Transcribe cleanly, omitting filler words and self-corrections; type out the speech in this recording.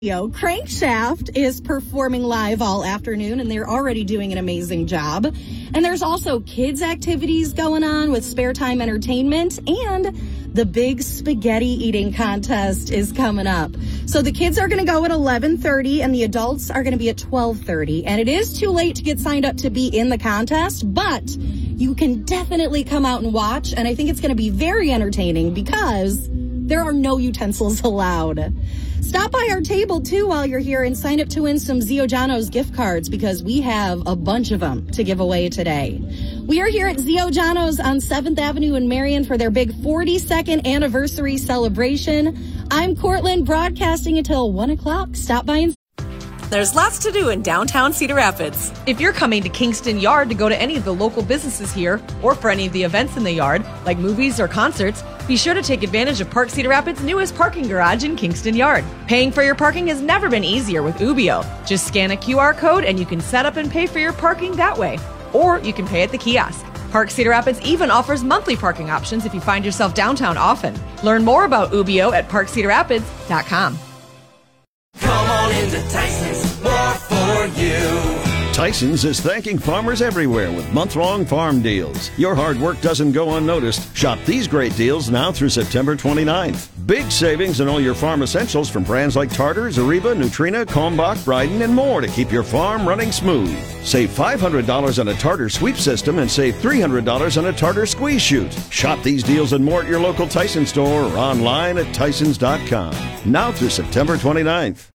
Crankshaft is performing live all afternoon, and they're already doing an amazing job. And there's also kids' activities going on with Spare Time Entertainment, and the big spaghetti eating contest is coming up. So the kids are going to go at 11:30, and the adults are going to be at 12:30. And it is too late to get signed up to be in the contest, but you can definitely come out and watch. And I think it's going to be very entertaining because there are no utensils allowed. Stop by our table, too, while you're here and sign up to win some Zio Giano's gift cards because we have a bunch of them to give away today. We are here at Zio Giano's on 7th Avenue in Marion for their big 42nd anniversary celebration. I'm Cortland, broadcasting until 1 o'clock. Stop by and... There's lots to do in downtown Cedar Rapids. If you're coming to Kingston Yard to go to any of the local businesses here or for any of the events in the yard, like movies or concerts, be sure to take advantage of Park Cedar Rapids' newest parking garage in Kingston Yard. Paying for your parking has never been easier with Ubio. Just scan a QR code and you can set up and pay for your parking that way. Or you can pay at the kiosk. Park Cedar Rapids even offers monthly parking options if you find yourself downtown often. Learn more about Ubio at parkcedarrapids.com. Come on into Tyson's, more for you. Tyson's is thanking farmers everywhere with month-long farm deals. Your hard work doesn't go unnoticed. Shop these great deals now through September 29th. Big savings on all your farm essentials from brands like Tartar, Zariba, Nutrina, Kalmbach, Bryden, and more to keep your farm running smooth. Save $500 on a Tartar sweep system and save $300 on a Tartar squeeze chute. Shop these deals and more at your local Tyson store or online at Tysons.com. Now through September 29th.